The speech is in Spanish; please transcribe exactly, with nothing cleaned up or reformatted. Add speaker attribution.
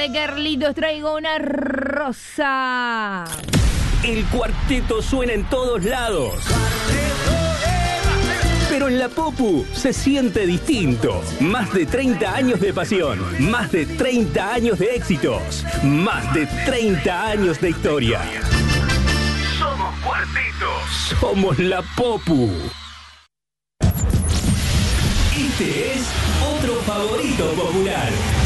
Speaker 1: Dale, Carlitos, traigo una rosa.
Speaker 2: El cuarteto suena en todos lados. Pero en la Popu se siente distinto. Más de treinta años de pasión, más de treinta años de éxitos, más de treinta años de historia. Somos Cuartetos. Somos la Popu. Este es otro favorito popular.